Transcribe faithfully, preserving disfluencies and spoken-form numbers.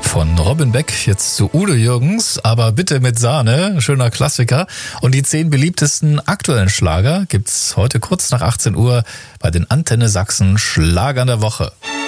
von Robin Beck jetzt zu Udo Jürgens, aber bitte mit Sahne, schöner Klassiker. Und die zehn beliebtesten aktuellen Schlager gibt's heute kurz nach achtzehn Uhr bei den Antenne Sachsen Schlagern der Woche.